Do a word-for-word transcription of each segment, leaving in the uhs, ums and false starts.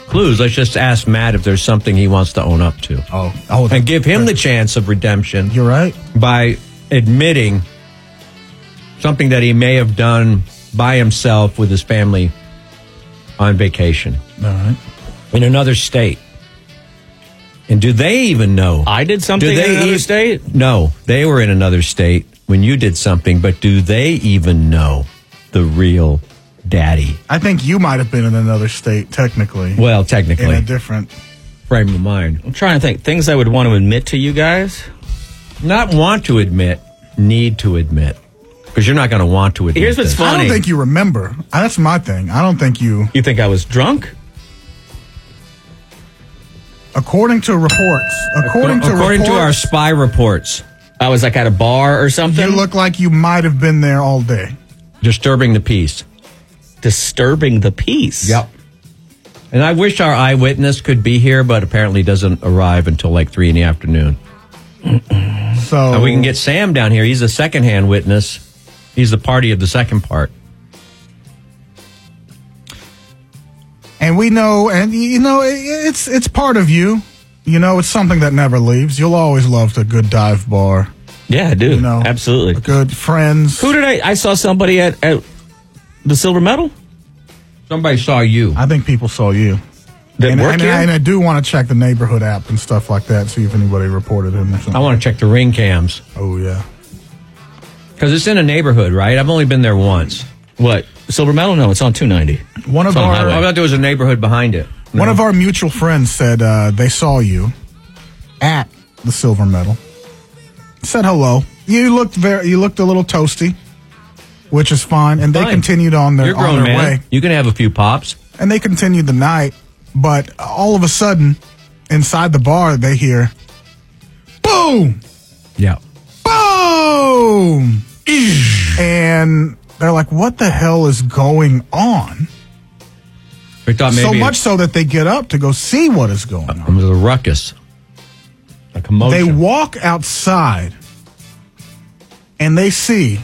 clues. Let's just ask Matt if there's something he wants to own up to. Oh, oh, and give him the chance of redemption. You're right. By admitting something that he may have done by himself with his family on vacation. All right. In another state. And do they even know? I did something do they in another e- state? No, they were in another state when you did something, but do they even know the real daddy? I think you might have been in another state, technically. Well, technically. In a different frame of mind. I'm trying to think. Things I would want to admit to you guys? Not want to admit, need to admit. Because you're not going to want to admit Here's what's this. funny. I don't think you remember. That's my thing. I don't think you... You think I was drunk? According to reports. According to According reports, to our spy reports. I was like at a bar or something? You look like you might have been there all day. Disturbing the peace. Disturbing the peace? Yep. And I wish our eyewitness could be here, but apparently doesn't arrive until like three in the afternoon. So and we can get Sam down here. He's a secondhand witness. He's the party of the second part. And we know, and you know, it, it's it's part of you. You know, it's something that never leaves. You'll always love the good dive bar. Yeah, I do. You know, absolutely. Good friends. Who did I? I saw somebody at, at the Silver Medal. Somebody saw you. I think people saw you. That and, work and, here? and I do want to check the neighborhood app and stuff like that, see if anybody reported him or something. I want to check the ring cams. Oh, yeah. Because it's in a neighborhood, right? I've only been there once. What? Silver Medal? No, it's on two ninety. One of It's on the our highway. I thought there was a neighborhood behind it. No. one of our mutual friends said uh, they saw you at the Silver Medal. Said hello. You looked very. You looked a little toasty, which is fine. And they Fine. continued on their You're on grown, their man. way. You can have a few pops. And they continued the night, but all of a sudden, inside the bar, they hear, boom, Yeah. boom, and they're like, "What the hell is going on?" We thought maybe So much so that they get up to go see what is going on. it was a ruckus. A commotion. They walk outside, and they see,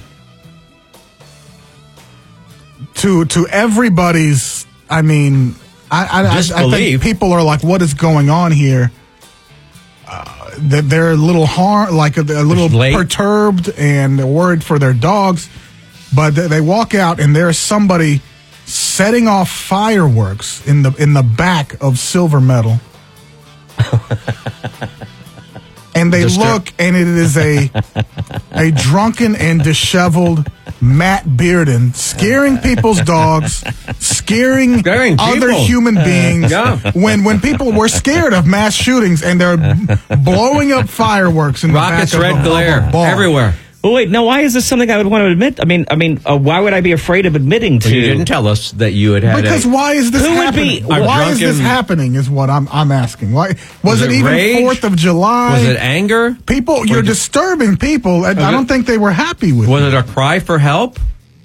to to everybody's, I mean, I, I, I, I Disbelief. think people are like, "What is going on here?" Uh, that they're a little harm, like a, a little late. perturbed, and they're worried for their dogs. But they, they walk out, and there's somebody setting off fireworks in the in the back of Silver Medal. And they Distur- look, and it is a a drunken and disheveled Matt Bearden scaring people's dogs, scaring, Scaring other people. human beings. Yeah. When when people were scared of mass shootings, and they're blowing up fireworks in Rockets, the back red of, a- glare, of a bar. everywhere. Well, wait. No, why is this something I would want to admit? I mean, I mean, uh, why would I be afraid of admitting to? You didn't tell us that you had had Because a, why is this Who would happening? be- Why is this drunken- happening? Is what I'm I'm asking. Why was, Was it, it even rage? Fourth of July? Was it anger? People, you're Was it- disturbing people. And I it- don't think they were happy with Was it. it a cry for help?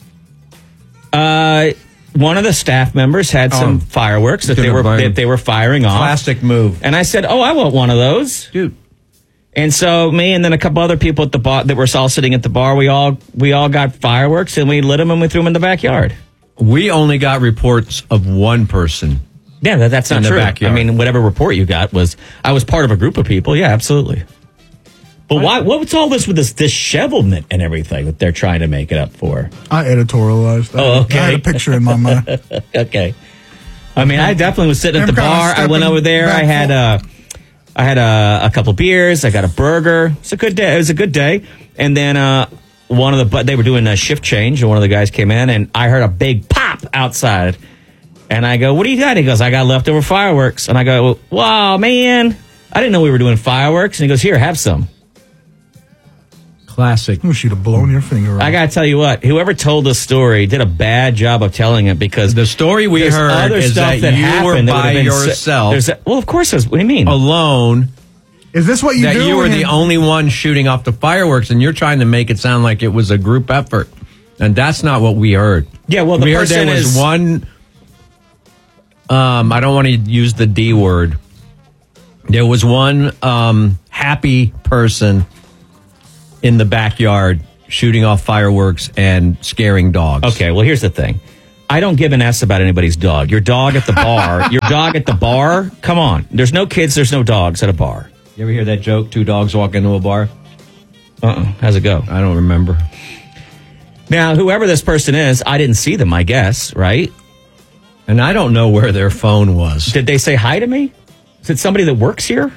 Uh, one of the staff members had some Oh. fireworks that Could they have were burned. that they were firing off. Plastic move. And I said, "Oh, I want one of those." Dude. And so me and then a couple other people at the bar that were all sitting at the bar, we all we all got fireworks and we lit them and we threw them in the backyard. We only got reports of one person. Yeah, that, that's not In the true. backyard. I mean, whatever report you got was I was part of a group of people. Yeah, absolutely. But why? What's all this with this dishevelment and everything that they're trying to make it up for? I editorialized. I, Oh, okay. I had a picture in my mind. Okay. I mean, I definitely was sitting at the Him kinda bar. I went stepping over there. I back had for- uh, I had a, a couple beers. I got a burger. It's a good day. It was a good day. And then uh, one of the but they were doing a shift change, and one of the guys came in, and I heard a big pop outside. And I go, "What do you got?" He goes, "I got leftover fireworks." And I go, "Wow, man, I didn't know we were doing fireworks." And he goes, "Here, have some." Classic. Oh, she'd have blown your finger off. I got to tell you what, whoever told this story did a bad job of telling it because The story we there's heard other is stuff that you happened were that would by have been so- yourself. there's a- well, of course, there's, what do you mean? alone. Is this what you that do? you were when the you- only one shooting off the fireworks, and you're trying to make it sound like it was a group effort, and that's not what we heard. Yeah, well, the we heard there person was is- one. Um, I don't want to use the D word. There was one um, happy person in the backyard shooting off fireworks and scaring dogs. Okay, well, here's the thing. I don't give an S about anybody's dog. Your dog at the bar. Your dog at the bar. Come on. There's no kids. There's no dogs at a bar. You ever hear that joke? Two dogs walk into a bar? Uh-uh. How's it go? I don't remember. Now, whoever this person is, I didn't see them, I guess, right? And I don't know where their phone was. Did they say hi to me? Is it somebody that works here?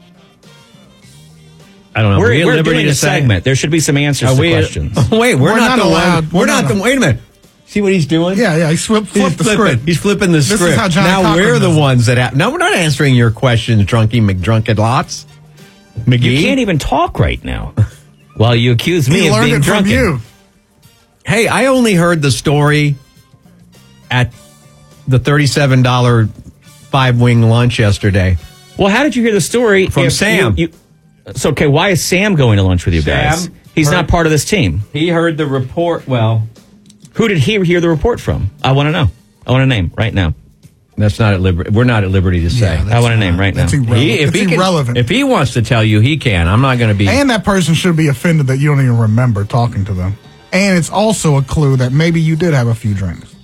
I don't know. We're, we we're doing a segment. There should be some answers Are to we, questions. Wait, we're, We're not, not the allowed- one. We're, we're not, not the. Wait a minute. See what he's doing? Yeah, yeah. He flipped, He's flipped the flipping, script. he's flipping the This is script. how Johnny now Cochran we're the does it. ones that have. No, we're not answering your questions, Drunky McDrunken Lots. McGee. You can't even talk right now while you accuse me He of learned being it from drunken. you. Hey, I only heard the story at the thirty-seven dollars five-wing lunch yesterday. Well, how did you hear the story? From if Sam. You, you, so, okay, why is Sam going to lunch with you guys? Sam He's heard- not part of this team. He heard the report. Well, Who did he hear the report from? I want to know. I want a name right now. that's not at liberty. We're not at liberty to say. Yeah, I want a name not- right now. That's irrelevant. He- if it's he can- irrelevant. if he wants to tell you, he can. I'm not going to be. And that person should be offended that you don't even remember talking to them. And it's also a clue that maybe you did have a few drinks.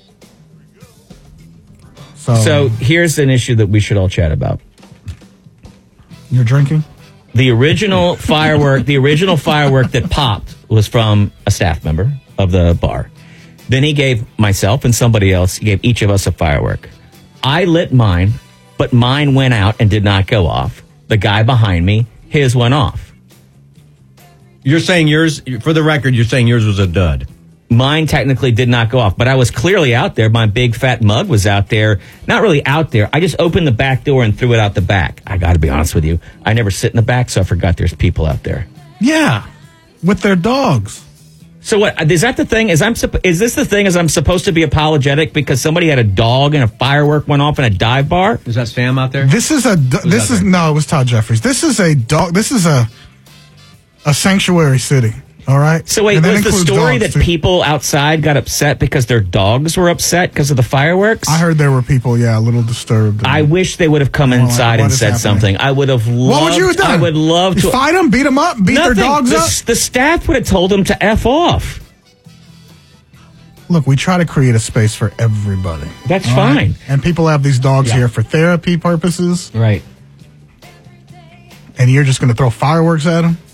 So, So here's an issue that we should all chat about. you're drinking? The original firework, the original firework that popped was from a staff member of the bar. Then he gave myself and somebody else, he gave each of us a firework. I lit mine, but mine went out and did not go off. The guy behind me, his went off. You're saying yours, for the record, you're saying yours was a dud. Mine technically did not go off, but I was clearly out there. My big fat mug was out there. Not really out there. I just opened the back door and threw it out the back. I got to be honest with you. I never sit in the back, so I forgot there's people out there. Yeah. With their dogs. So what is that the thing? Is I'm supp- is this the thing? Is I'm supposed to be apologetic because somebody had a dog and a firework went off in a dive bar? Is that Sam out there? This is a do- this out is there? no, it was Todd Jeffries. This is a dog. This is a a sanctuary city. All right. So wait, And that was the includes story dogs, that too. people outside got upset because their dogs were upset because of the fireworks? I heard there were people, yeah, a little disturbed. I wish they would have come Well, inside what and is said happening? something. I would have loved. What would you have done? I would love to fight them, beat them up, beat Nothing. their dogs the, up. the staff would have told them to F off. Look, we try to create a space for everybody. That's all fine. right? And people have these dogs Yeah. here for therapy purposes, Right. and you're just going to throw fireworks at them?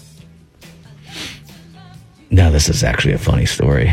No, this is actually a funny story.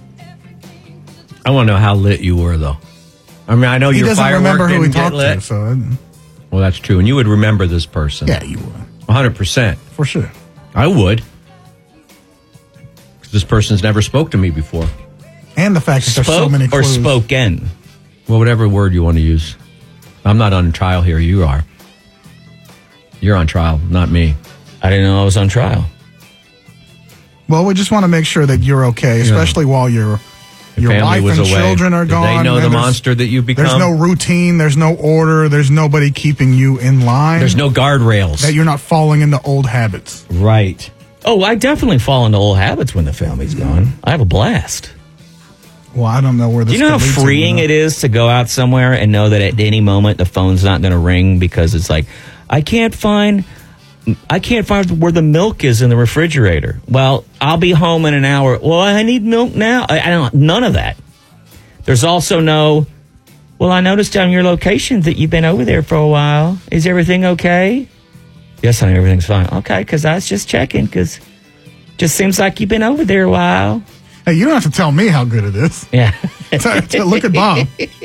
I want to know how lit you were, though. I mean, I know He your doesn't firework remember who he didn't get talked lit. to, so it- Well, that's true. And you would remember this person. yeah, you would. one hundred percent. For sure. I would. 'Cause this person's never spoke to me before. And the fact that there's so Spoke many or clues. spoken? Well, whatever word you want to use. I'm not on trial here. You are. You're on trial, not me. I didn't know I was on trial. Well, we just want to make sure that you're okay, especially while your your Family wife was and away. children are Did gone. they know and the there's- monster that you've become? There's no routine. There's no order. There's nobody keeping you in line. There's no guardrails. that you're not falling into old habits. Right. Oh, I definitely fall into old habits when the family's gone. I have a blast. Well, I don't know where this. Do you know how could lead to, freeing you it is to go out somewhere and know that at any moment the phone's not going to ring because it's like, I can't find, I can't find where the milk is in the refrigerator. Well, I'll be home in an hour. Well, I need milk now. I, I don't. None of that. There's also no. Well, I noticed on your location that you've been over there for a while. Is everything okay? Yes, honey, everything's fine. Okay, because I was just checking because just seems like you've been over there a while. Hey, you don't have to tell me how good it is. Yeah. Look at Bob.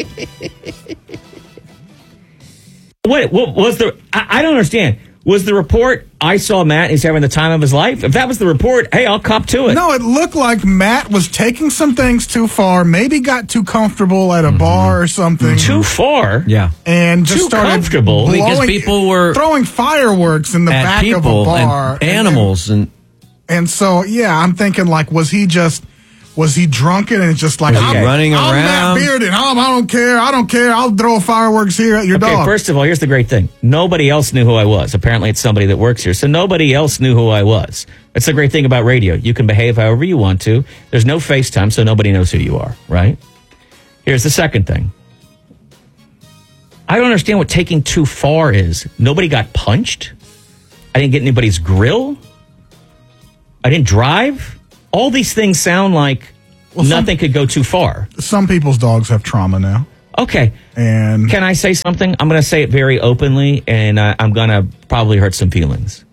What, what was the? I, I don't understand. Was the report I saw Matt? He's having the time of his life. If that was the report, hey, I'll cop to it. No, it looked like Matt was taking some things too far. Maybe got too comfortable at a bar or something. Too far. Yeah. and just Too started comfortable. blowing, Because people were throwing fireworks in the At back of a people bar, and animals and. And, and so, yeah, I'm thinking like, was he just? Was he drunken and it's just like, Was he I'm, running I'm around? Matt Bearden. I'm, I don't care. I don't care. I'll throw fireworks here at your Okay, dog. first of all, here's the great thing. Nobody else knew who I was. Apparently, it's somebody that works here. So nobody else knew who I was. That's the great thing about radio. You can behave however you want to. There's no FaceTime, so nobody knows who you are, right? Here's the second thing. I don't understand what taking too far is. Nobody got punched. I didn't get anybody's grill. I didn't drive. All these things sound like Well, some- nothing could go too far. Some people's dogs have trauma now. Okay. And Can I say something? I'm going to say it very openly, and uh, I'm going to probably hurt some feelings.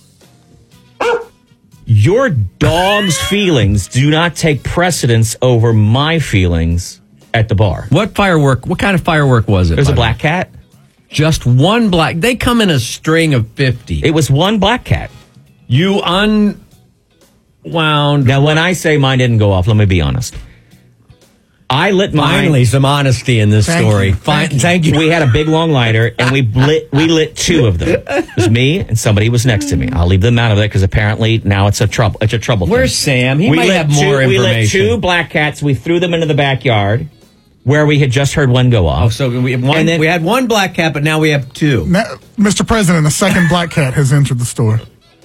Your dog's feelings do not take precedence over my feelings at the bar. What firework? What kind of firework was it? There's a by the way? black cat. Just one black. They come in a string of fifty. It was one black cat. You unwound. Now, when I say mine didn't go off, let me be honest. I lit mine. Finally, some honesty in this Thank story. you. Fine, Thank you. thank you. We had a big long lighter, and we lit we lit two of them. It was me and somebody was next to me. I'll leave them out of it because apparently now it's a trouble. It's a trouble. Where's thing. Sam? He we might lit have two, more We lit information. two black cats. We threw them into the backyard where we had just heard one go off. Oh, so we have one. And then- we had one black cat, but now we have two. now, Mister President, a second black cat has entered the store.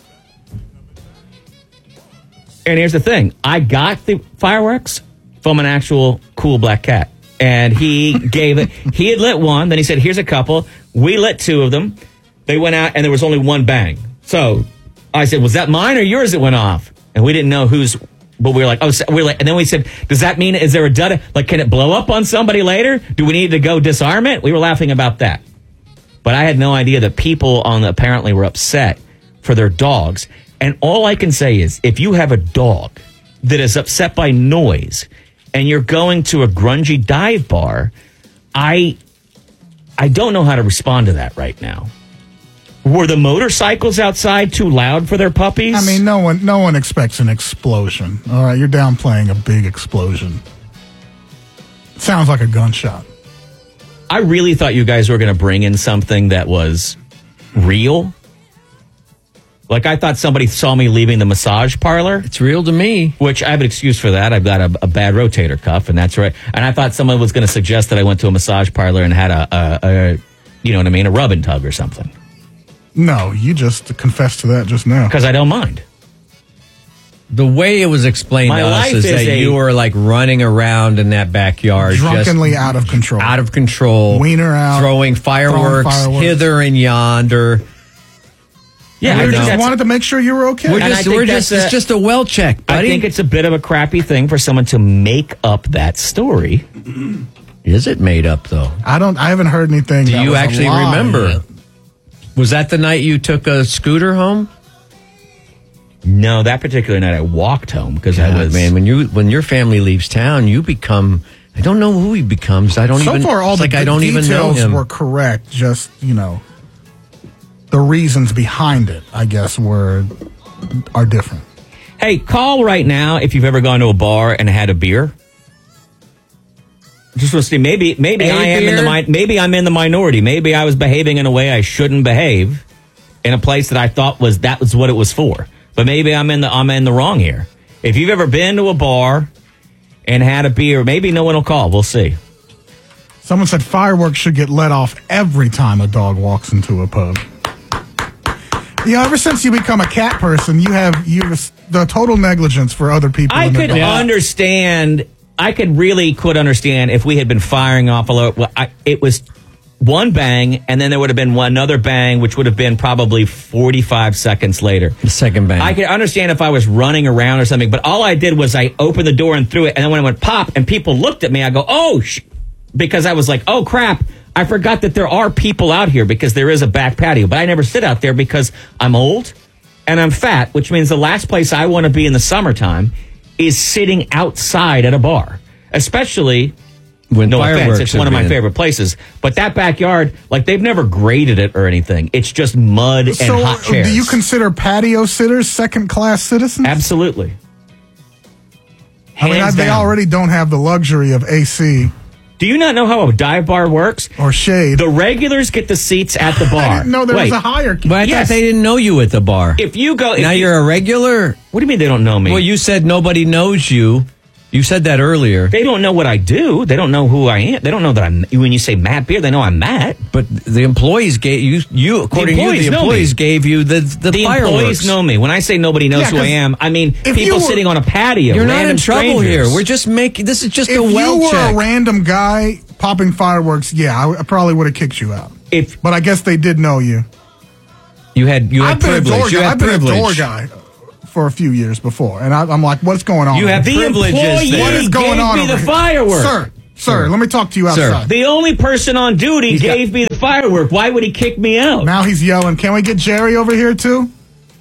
And here's the thing: I got the fireworks from an actual cool black cat, and he gave it. He had lit one, then he said, "Here's a couple." We lit two of them. They went out, and there was only one bang. So I said, "Was that mine or yours that went off?" And we didn't know whose. But we were like, "Oh," so we were like, and then we said, "Does that mean is there a dud? Like, can it blow up on somebody later? Do we need to go disarm it?" We were laughing about that, but I had no idea that people on the, apparently were upset for their dogs. And all I can say is, if you have a dog that is upset by noise and you're going to a grungy dive bar, I I don't know how to respond to that right now. Were the motorcycles outside too loud for their puppies? I mean, no one, no one expects an explosion. All right, you're downplaying a big explosion. Sounds like a gunshot. I really thought you guys were going to bring in something that was real. Like, I thought somebody saw me leaving the massage parlor. It's real to me. Which I have an excuse for that. I've got a, a bad rotator cuff, and that's right. And I thought someone was going to suggest that I went to a massage parlor and had a, a, a, you know what I mean, a rub and tug or something. No, you just confessed to that just now. Because I don't mind. The way it was explained My to us life is, is that a- you were like running around in that backyard, Drunkenly just out of control. out of control, Wiener out, throwing fireworks, throwing fireworks. hither and yonder. Yeah, we I think just that's- wanted to make sure you were okay. We're And I just, think we're that's just, a- it's just a well check, I buddy. think it's a bit of a crappy thing for someone to make up that story. Is it made up though? I don't. I haven't heard anything. Do that you was a actually lie. remember? Was that the night you took a scooter home? No, that particular night I walked home because I God, was man, when you when your family leaves town, you become. I don't know who he becomes. I don't So even. far, all it's the like I d- don't even know details him. were correct. Just you know, the reasons behind it, I guess, were are different. Hey, call right now if you've ever gone to a bar and had a beer. Just want to see, maybe maybe A I am in the beer? mi- maybe I'm in the minority. Maybe I was behaving in a way I shouldn't behave in a place that I thought was that was what it was for. But maybe I'm in the I'm in the wrong here. If you've ever been to a bar and had a beer, maybe no one will call. We'll see. Someone said fireworks should get let off every time a dog walks into a pub. You know, ever since you become a cat person, you have you the total negligence for other people. I in the could dog. understand. I could really could understand if we had been firing off a lot. Well, I, it was one bang, and then there would have been one another bang, which would have been probably forty-five seconds later. The second bang. I could understand if I was running around or something, but all I did was I opened the door and threw it, and then when it went pop, and people looked at me, I go, "Oh," sh-, because I was like, "Oh crap." I forgot that there are people out here because there is a back patio, but I never sit out there because I'm old and I'm fat, which means the last place I want to be in the summertime is sitting outside at a bar, especially when no offense, fireworks it's have one of my been. favorite places. But that backyard, like they've never graded it or anything. It's just mud and So, hot chairs. do you consider patio sitters second class citizens? Absolutely. I mean, Hands they down. already don't have the luxury of A C Do you not know how a dive bar works? or shade. The regulars get the seats at the bar. I didn't know there Wait, was a hierarchy. But I Yes. thought they didn't know you at the bar. If you go, if now you, you're a regular. What do you mean they don't know me? Well, you said nobody knows you. You said that earlier. They don't know what I do. They don't know who I am. They don't know that I'm. When you say Matt Beer, they know I'm Matt. But the employees gave you. You according to you, employees the know employees me. gave you the the, The fireworks. employees know me. When I say nobody knows Yeah, who I 'cause am, I mean if people you were- sitting on a patio. You're not random in trouble strangers. here. We're just making. This is just if a well you were check. a random guy popping fireworks, yeah, I, I probably would have kicked you out. If But I guess they did know you. you had you had I've been a privilege. door You guy. had I've been a door privilege. guy for a few years before, and I, I'm like, what's going on? You have The privileges employee there. what is going gave on me over the here? firework. Sir, sir, let me talk to you Sir. outside. The only person on duty He's got- gave me the firework. Why would he kick me out? Now he's yelling, can we get Jerry over here too?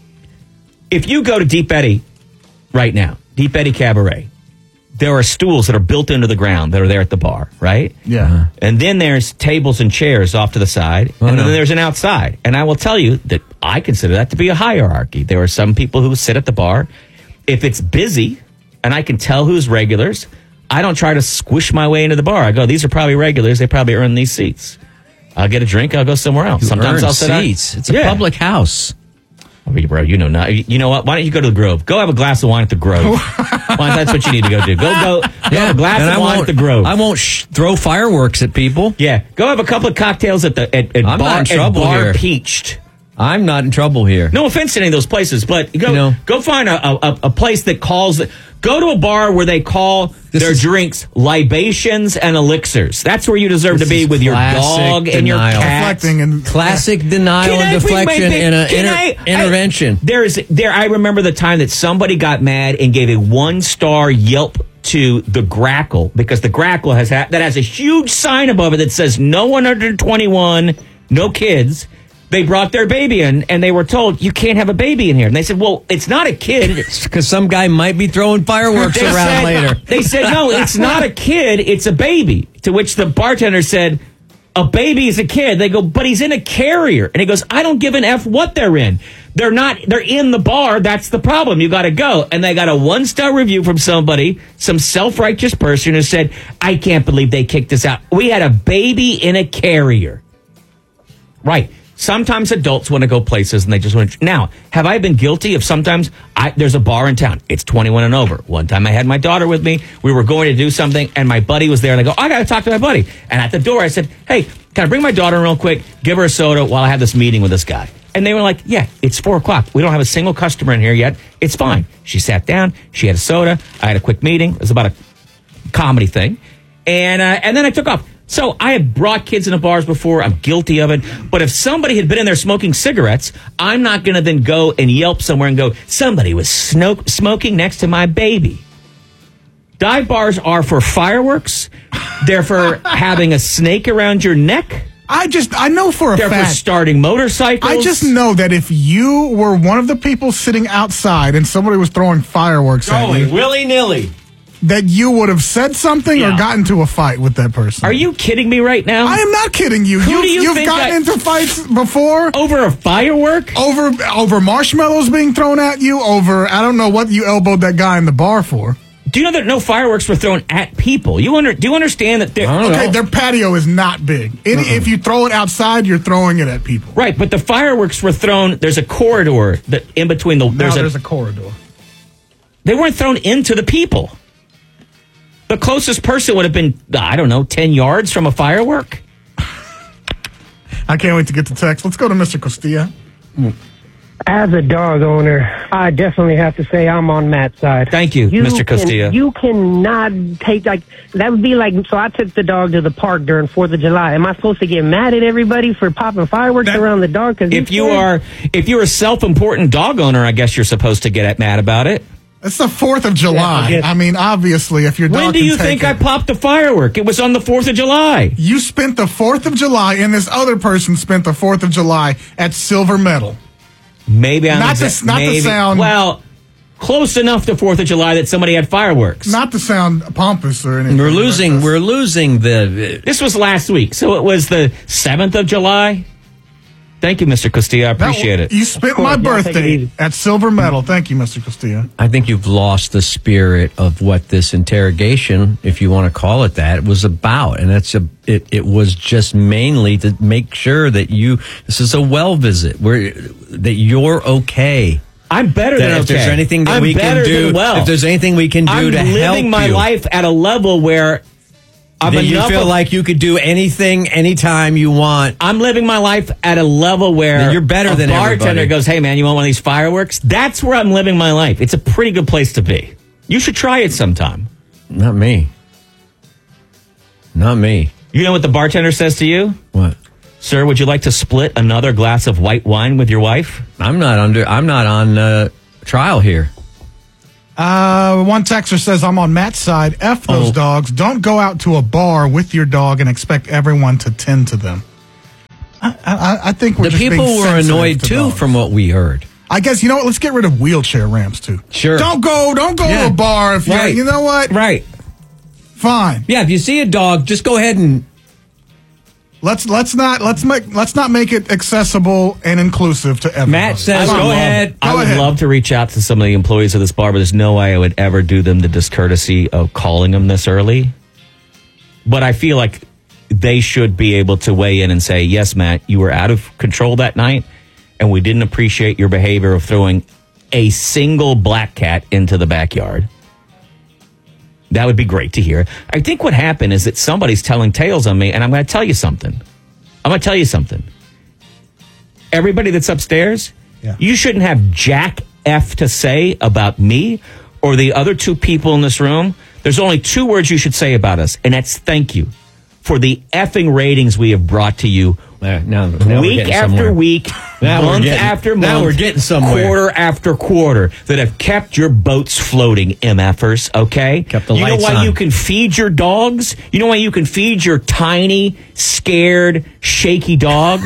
If you go to Deep Eddy right now, Deep Eddy Cabaret, there are stools that are built into the ground that are there at the bar, right? Yeah. And then there's tables and chairs off to the side, Oh, and no. then there's an outside. And I will tell you that I consider that to be a hierarchy. There are some people who sit at the bar. If it's busy, and I can tell who's regulars, I don't try to squish my way into the bar. I go, these are probably regulars. They probably earn these seats. I'll get a drink. I'll go somewhere else. You Sometimes earn I'll sit out- seats. It's a Yeah. public house. Oh, bro, you know not. You know what? Why don't you go to the Grove? Go have a glass of wine at the Grove. Why, that's what you need to go do. Go, go, go have a glass and of I wine won't, at the Grove. I won't sh- throw fireworks at people. Yeah, go have a couple of cocktails at the at, at I'm bar, not in trouble at bar here. Peached. I'm not in trouble here. No offense to any of those places, but go You know- go find a, a a place that calls it. Go to a bar where they call This their is- drinks libations and elixirs. That's where you deserve This to be is with your classic dog and your denial. cat. Deflecting and Classic denial Can I and bring my deflection big- in an can inter- I- I- intervention. There is there. I remember the time that somebody got mad and gave a one star Yelp to the Grackle because the Grackle has ha- that has a huge sign above it that says no one under twenty-one, no kids. They brought their baby in and they were told you can't have a baby in here. And they said, well, it's not a kid. Because some guy might be throwing fireworks They around said, later. They said, no, it's not a kid, it's a baby. To which the bartender said, a baby is a kid. They go, but he's in a carrier. And he goes, I don't give an F what they're in. They're not, they're in the bar. That's the problem. You got to go. And they got a one star review from somebody, some self righteous person who said, I can't believe they kicked us out. We had a baby in a carrier. Right. Sometimes adults want to go places and they just want to. Now, have I been guilty of sometimes I, there's a bar in town. It's twenty-one and over. One time I had my daughter with me. We were going to do something and my buddy was there and I go, I got to talk to my buddy. And at the door I said, hey, can I bring my daughter in real quick? Give her a soda while I have this meeting with this guy. And they were like, yeah, it's four o'clock. We don't have a single customer in here yet. It's fine. She sat down. She had a soda. I had a quick meeting. It was about a comedy thing. And, uh, and then I took off. So I have brought kids into bars before. I'm guilty of it. But if somebody had been in there smoking cigarettes, I'm not going to then go and Yelp somewhere and go, somebody was snoke, smoking next to my baby. Dive bars are for fireworks. They're for having a snake around your neck. I just, I know for a They're for fact. starting motorcycles. I just know that if you were one of the people sitting outside and somebody was throwing fireworks at Going you, willy-nilly. that you would have said something Yeah. or gotten into a fight with that person. Are you kidding me right now? I am not kidding you. Who You've, do you you've think gotten I- into fights before Over a firework? over over marshmallows being thrown at you. Over I don't know what you elbowed that guy in the bar for. Do you know that no fireworks were thrown at people? You under, do you understand that they're... I don't Okay, know. their patio is not big. Any, If you throw it outside, you're throwing it at people. Right, but the fireworks were thrown. There's a corridor that in between the. Now There's, there's a, a corridor. They weren't thrown into the people. The closest person would have been, I don't know, ten yards from a firework. I can't wait to get the text. Let's go to Mister Costilla. As a dog owner, I definitely have to say I'm on Matt's side. Thank you, Mister can- Costilla. You cannot take, like, that would be like, so I took the dog to the park during fourth of July. Am I supposed to get mad at everybody for popping fireworks That- around the dog? Cause If he's you scared? are, if you're a self-important dog owner, I guess you're supposed to get at mad about it. It's the fourth of July. Yeah, I I mean, obviously, if your dog When do can you take think I it. popped the firework? It was on the fourth of July. You spent the fourth of July, and this other person spent the fourth of July at Silver Medal. Maybe I'm Not the- exa- not the maybe, sound- Well, close enough to fourth of July that somebody had fireworks. Not to sound pompous or anything. We're but losing. that's- We're losing the. This was last week, so it was the seventh of July. Thank you, Mister Costilla. I that- appreciate it. You spent course, my yeah, take it birthday easy. at Silver Medal. Thank you, Mister Costilla. I think you've lost the spirit of what this interrogation, if you want to call it that, was about, and it's a. It, it was just mainly to make sure that you. This is a well visit where that you're okay. I'm better That than if okay. there's anything that I'm we better can do, than well. if there's anything we can do I'm to living help my you, life at a level where I'm then you enough feel of- like you could do anything, anytime you want. I'm living my life at a level where Then you're better a than bartender everybody. goes, "Hey man, you want one of these fireworks?" That's where I'm living my life. It's a pretty good place to be. You should try it sometime. Not me. Not me. You know what the bartender says to you? What? Sir, would you like to split another glass of white wine with your wife? I'm not under. I'm not on uh, trial here. Uh, one texter says, I'm on Matt's side. F those Oh. dogs. Don't go out to a bar with your dog and expect everyone to tend to them. I, I, I think we're The just being people were sensitive annoyed to too, dogs. from what we heard. I guess, you know what? Let's get rid of wheelchair ramps too. Sure. Don't go, don't go Yeah. to a bar if Right. you, you know what? Right. Fine. Yeah, if you see a dog, just go ahead and Let's let's not let's make let's not make it accessible and inclusive to everyone. Matt says, I would go love- ahead. I Go would ahead. love to reach out to some of the employees of this bar, but there's no way I would ever do them the discourtesy of calling them this early. But I feel like they should be able to weigh in and say, yes, Matt, you were out of control that night, and we didn't appreciate your behavior of throwing a single black cat into the backyard. That would be great to hear. I think what happened is that somebody's telling tales on me, and I'm going to tell you something. I'm going to tell you something. Everybody that's upstairs, Yeah. you shouldn't have jack F to say about me or the other two people in this room. There's only two words you should say about us, and that's thank you for the effing ratings we have brought to you There, now, now we're week getting after somewhere. week, Now we're month getting- after month. now we're getting somewhere. Quarter after quarter that have kept your boats floating, M Fers, okay? Kept the you know lights why on. you can feed your dogs? You know why you can feed your tiny, scared, shaky dog?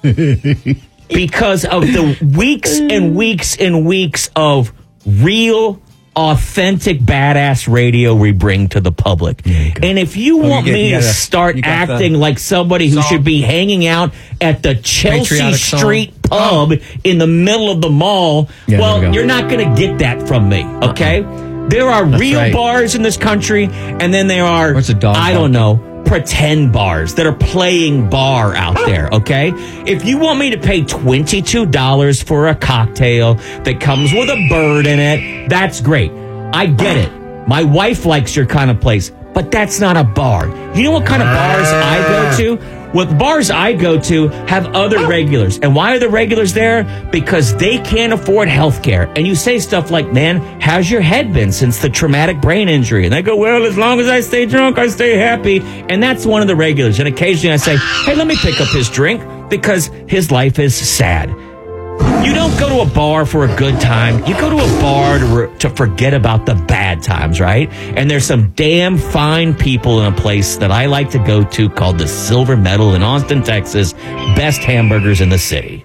Because of the weeks and weeks and weeks of real, authentic, badass radio we bring to the public. And if you Oh, you want get- me you to gotta- start you got the acting like somebody who song. should be hanging out at the Chelsea Patriotic song. Street pub in the middle of the mall, Yeah, there well, we go. you're not going to get that from me, okay? There are real right. bars in this country, and then there are, Where's the dog I bark? don't know, pretend bars that are playing bar out there, okay? If you want me to pay twenty-two dollars for a cocktail that comes with a bird in it, that's great. I get it. My wife likes your kind of place, but that's not a bar. You know what kind of bars I go to? Well, the bars I go to have other regulars. And why are the regulars there? Because they can't afford health care. And you say stuff like, man, how's your head been since the traumatic brain injury? And they go, well, as long as I stay drunk, I stay happy. And that's one of the regulars. And occasionally I say, hey, let me pick up his drink because his life is sad. You don't go to a bar for a good time. You go to a bar to, re- to forget about the bad times, right? And there's some damn fine people in a place that I like to go to called the Silver Medal in Austin, Texas. Best hamburgers in the city.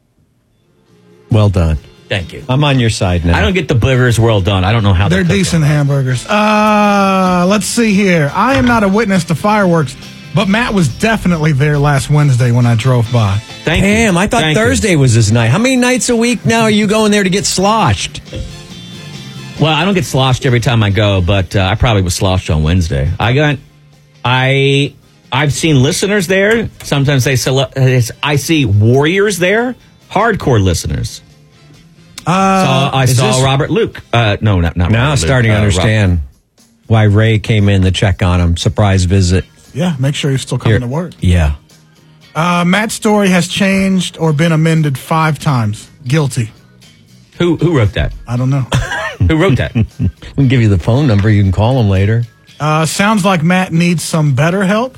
Well done. Thank you. I'm on your side now. I don't get the burgers well done. I don't know how They're they cook decent them. hamburgers. Uh, let's see here. I am not a witness to fireworks, but Matt was definitely there last Wednesday when I drove by. Thank you. Damn, I thought Thank you. Thursday was his night. How many nights a week now are you going there to get sloshed? Well, I don't get sloshed every time I go, but uh, I probably was sloshed on Wednesday. I got, I, I've seen listeners there. Sometimes they select. I see warriors there, hardcore listeners. Uh, saw, I is saw this- Robert Luke. Uh, no, not not. Now I'm Robert starting Luke, to uh, understand why Ray came in to check on him. Surprise visit. yeah, make sure you're still coming Here. to work. Yeah. Uh, Matt's story has changed or been amended five times. Guilty. Rob- Who who wrote that? I don't know. Who wrote that? We'll give you the phone number. You can call him later. Uh, sounds like Matt needs some better help.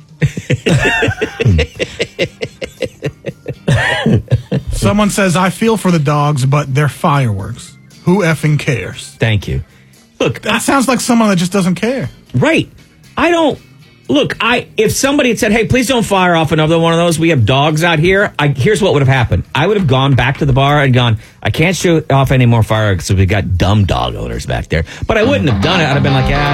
Someone says, I feel for the dogs, but they're fireworks. Who effing cares? Thank you. Look, That sounds like someone that just doesn't care. right. I don't. Look, I if somebody had said, "Hey, please don't fire off another one of those. We have dogs out here." I, here's what would have happened. I would have gone back to the bar and gone, "I can't shoot off any more fireworks because we got dumb dog owners back there." But I wouldn't have done it. I'd have been like, "Yeah,